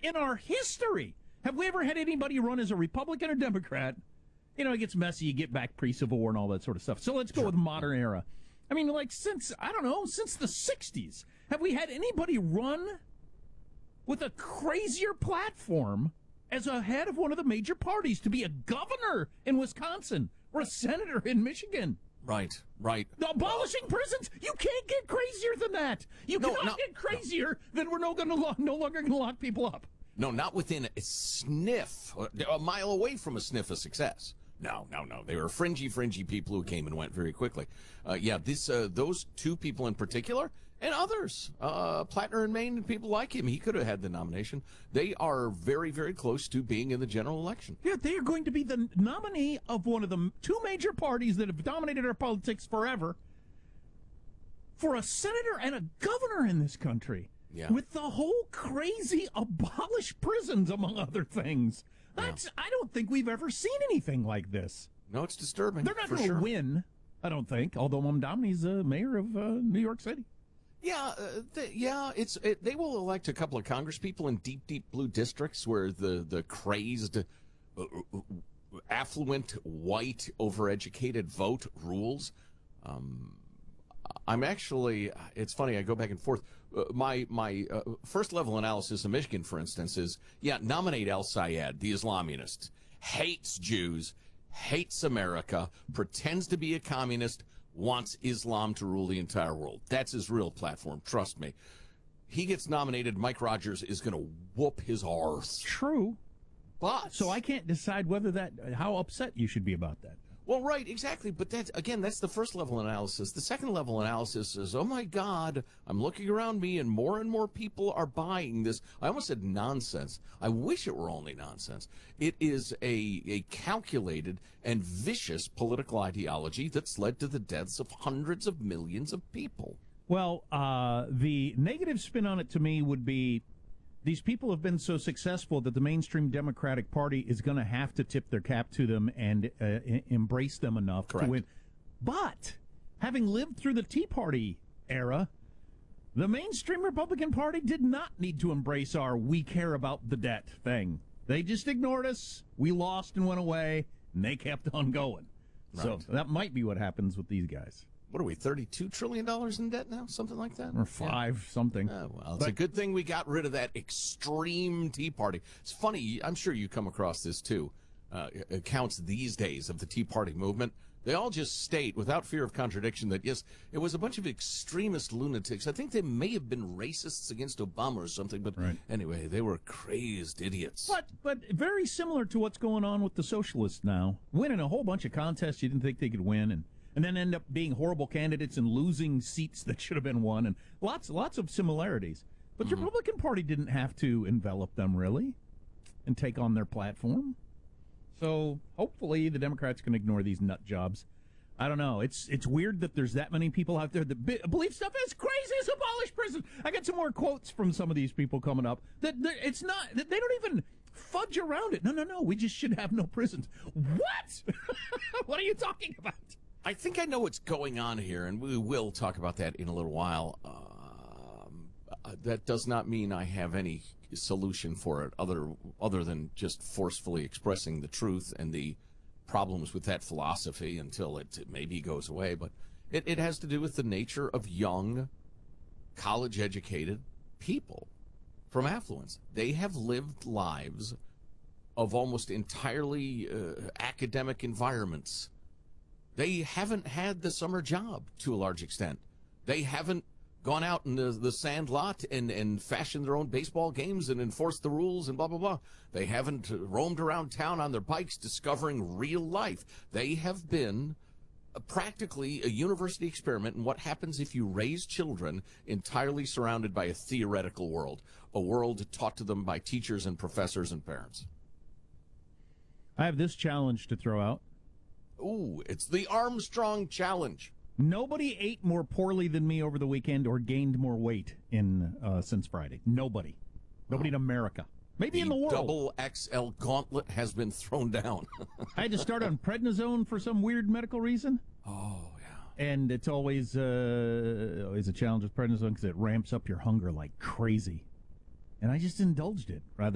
in our history have we ever had anybody run as a Republican or Democrat? You know, it gets messy, you get back pre-Civil War and all that sort of stuff. So let's go with modern era. I mean, like, since the 60s, have we had anybody run with a crazier platform as a head of one of the major parties to be a governor in Wisconsin or a senator in Michigan? Right. Abolishing prisons? You can't get crazier than that. You cannot get crazier than we're no longer going to lock people up. No, not within a sniff, a mile away from a sniff of success. No. They were fringy people who came and went very quickly. Those two people in particular, and others, Plattner and Maine, and people like him, he could have had the nomination. They are very, very close to being in the general election. Yeah, they are going to be the nominee of one of the two major parties that have dominated our politics forever for a senator and a governor in this country. Yeah. With the whole crazy abolish prisons, among other things. I don't think we've ever seen anything like this. No, it's disturbing. They're not going to win, I don't think, although Mamdani's mayor of New York City. Yeah, they will elect a couple of congresspeople in deep blue districts where the crazed, affluent, white, overeducated vote rules. I'm actually, it's funny, I go back and forth. My first level analysis of Michigan, for instance, is, nominate El Sayed, the Islamist, hates Jews, hates America, pretends to be a communist, wants Islam to rule the entire world. That's his real platform, trust me. He gets nominated, Mike Rogers is going to whoop his arse. True. But so I can't decide how upset you should be about that. Well, right, exactly. But that's the first level analysis. The second level analysis is, oh my God, I'm looking around me and more people are buying this. I almost said nonsense. I wish it were only nonsense. It is a calculated and vicious political ideology that's led to the deaths of hundreds of millions of people. Well, the negative spin on it to me would be, these people have been so successful that the mainstream Democratic Party is going to have to tip their cap to them and embrace them enough to win. But having lived through the Tea Party era, the mainstream Republican Party did not need to embrace our "we care about the debt" thing. They just ignored us. We lost and went away, and they kept on going. Right. So that might be what happens with these guys. What are we, $32 trillion in debt now? Something like that? Or something. It's a good thing we got rid of that extreme Tea Party. It's funny, I'm sure you come across this too, accounts these days of the Tea Party movement. They all just state, without fear of contradiction, that yes, it was a bunch of extremist lunatics. I think they may have been racists against Obama or something, but anyway, they were crazed idiots. But very similar to what's going on with the socialists now. Winning a whole bunch of contests you didn't think they could win, and then end up being horrible candidates and losing seats that should have been won, and lots of similarities. But the Republican Party didn't have to envelop them, really, and take on their platform. So hopefully the Democrats can ignore these nut jobs. I don't know. It's weird that there's that many people out there that believe stuff as crazy as abolish prison. I got some more quotes from some of these people coming up. It's not. They don't even fudge around it. No. We just should have no prisons. What? What are you talking about? I think I know what's going on here, and we will talk about that in a little while. That does not mean I have any solution for it other than just forcefully expressing the truth and the problems with that philosophy until it maybe goes away. But it has to do with the nature of young, college-educated people from affluence. They have lived lives of almost entirely academic environments. They haven't had the summer job to a large extent. They haven't gone out in the sand lot and fashioned their own baseball games and enforced the rules and blah, blah, blah. They haven't roamed around town on their bikes discovering real life. They have been practically a university experiment in what happens if you raise children entirely surrounded by a theoretical world, a world taught to them by teachers and professors and parents. I have this challenge to throw out. Ooh, it's the Armstrong Challenge. Nobody ate more poorly than me over the weekend or gained more weight since Friday. Nobody in America. Maybe in the world. Double XL gauntlet has been thrown down. I had to start on prednisone for some weird medical reason. Oh, yeah. And it's always a challenge with prednisone because it ramps up your hunger like crazy. And I just indulged it rather